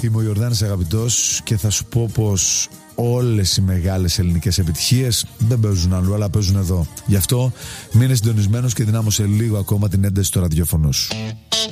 Είμαι ο Ιορδάνης Αγαπητός και θα σου πω πως όλες οι μεγάλες ελληνικές επιτυχίες δεν παίζουν αλλού, αλλά παίζουν εδώ. Γι' αυτό μείνε συντονισμένος και δυνάμωσε λίγο ακόμα την ένταση στο ραδιόφωνο σου.